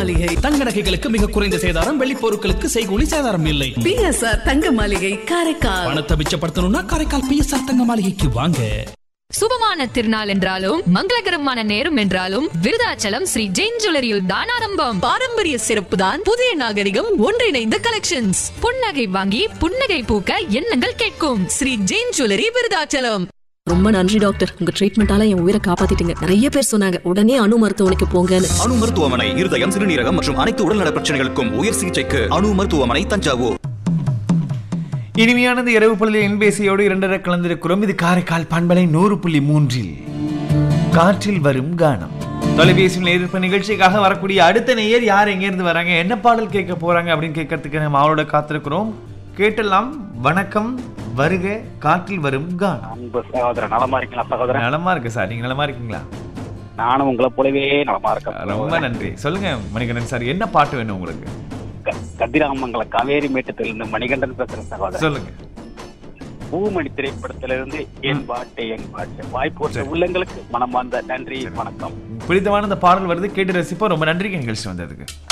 மாளிகை. தங்க நகைகளுக்கு மிக குறைந்த சேதாரம், வெள்ளி பொருட்களுக்கு செய்கூலி சேதாரம் இல்லை. பிஎஸ்ஆர் தங்க மாளிகை காரைக்கால். பணத்தை மிச்சப்படுத்தணும்னா காரைக்கால் பிஎஸ்ஆர் தங்க மாளிகைக்கு வாங்க. சுபமான திருநாள் என்றாலும் மங்களகரமான நேரம் என்றாலும் விருதாச்சலம் ஸ்ரீ ஜெயின் ஜுவல்லரியில் தான் ஆரம்பம். பாரம்பரிய சிறப்பு தான் புதிய நாகரிகம் ஒன்றிணைந்த கலெக்ஷன்ஸ். புன்னகை வாங்கி புன்னகை பூக்க எண்ணங்கள் கேட்கும். ஸ்ரீ ஜெயின் ஜுவல்லரி விருதாச்சலம். ரொம்ப நன்றி டாக்டர், உங்க ட்ரீட்மெண்டால என் உயிரை காப்பாத்திட்டீங்க. நிறைய பேர் சொன்னாங்க உடனே அணு மருத்துவமனைக்கு போங்கன்னு. அணு மருத்துவமனை இருதயம், சிறுநீரகம் மற்றும் அனைத்து உடல்நல பிரச்சனைகளுக்கும் உயர் சிகிச்சைக்கு அணு மருத்துவமனை, தஞ்சாவூர். இனிமையானது இரவு பொழுதில் என்பேசியோடு 2 கலந்திருக்கிறோம். இது காரைக்கால் பண்பலை 100.3 காற்றில் வரும் கானம். தொலைபேசியில் எதிர்ப்பு நிகழ்ச்சிக்காக வரக்கூடிய அடுத்த நேயர் யார், எங்கேருந்து வராங்க, என்ன பாடல் கேட்க போறாங்க அப்படின்னு கேட்கறதுக்கு நம்ம அவளோட காத்திருக்கிறோம். கேட்டெல்லாம். வணக்கம், வருக காற்றில் வரும் கானம். அன்பு சகோதரன், நலமா இருக்கீங்களா சகோதரன்? நலமா இருக்கு சார், நீங்க நலமா இருக்கீங்களா? நானும் உங்களை போலவே நலமா இருக்கேன். ரொம்ப நன்றி. சொல்லுங்க மணிகண்டன் சார், என்ன பாட்டு வேணும் உங்களுக்கு? கதிராமங்கலம் காவேரி மேட்டத்திலிருந்து மணிகண்டன் பேசுறேன் சகோதரன். சொல்லுங்க. பூமணி திரைப்படத்திலிருந்து என் பாட்டு வாய்ப்பு உள்ளங்களுக்கு மனமார்ந்த நன்றி, வணக்கம். பிடித்தமான இந்த பாடல் வருது, கேட்டு ரசிப்போம். ரொம்ப நன்றி நிகழ்ச்சி வந்ததுக்கு.